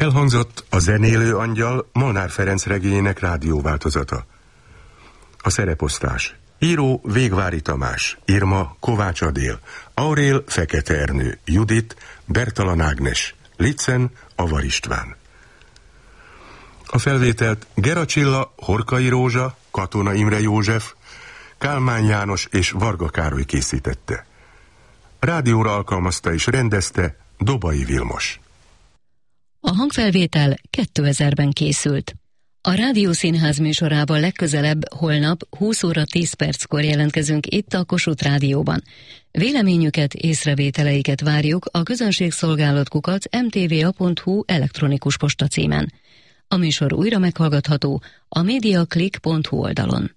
Elhangzott a Zenélő angyal Molnár Ferenc regényének rádióváltozata. A szereposztás: író Végvári Tamás, Irma Kovács Adél, Aurél Fekete Ernő, Judit Bertalan Ágnes, Litzen Avar István. A felvételt Gera Csilla, Horkai Rózsa, Katona Imre József, Kálmán János és Varga Károly készítette. Rádióra alkalmazta és rendezte Dobai Vilmos. A hangfelvétel 2000-ben készült. A Rádiószínház műsorában legközelebb holnap 20 óra 10 perckor jelentkezünk itt a Kossuth Rádióban. Véleményüket, észrevételeiket várjuk a közönségszolgálat@mtva.hu elektronikus postacímen. A műsor újra meghallgatható a mediaclick.hu oldalon.